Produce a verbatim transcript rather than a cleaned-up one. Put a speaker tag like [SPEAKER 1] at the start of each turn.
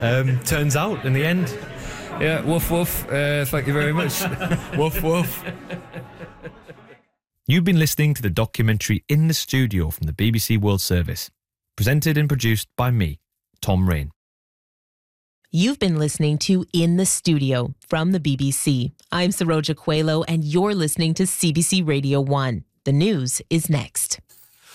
[SPEAKER 1] Um, turns out, in the end...
[SPEAKER 2] Yeah, woof woof. Uh, thank you very much. Woof woof.
[SPEAKER 1] You've been listening to the documentary In the Studio from the B B C World Service, presented and produced by me, Tom Rain.
[SPEAKER 3] You've been listening to In the Studio from the B B C. I'm Saroja Coelho, and you're listening to C B C Radio one. The news is next.